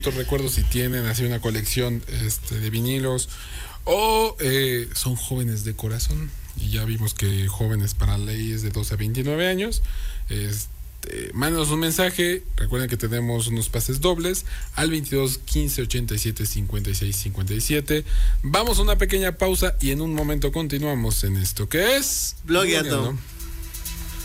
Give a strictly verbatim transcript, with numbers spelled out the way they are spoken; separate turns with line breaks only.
Recuerdo si tienen así una colección este, de vinilos o eh, son jóvenes de corazón, y ya vimos que jóvenes para la ley es de doce a veintinueve años. Este, mándanos un mensaje. Recuerden que tenemos unos pases dobles al veintidós quince ochenta y siete cincuenta y seis cincuenta y siete. Vamos a una pequeña pausa y en un momento continuamos en esto que es
Blogueando.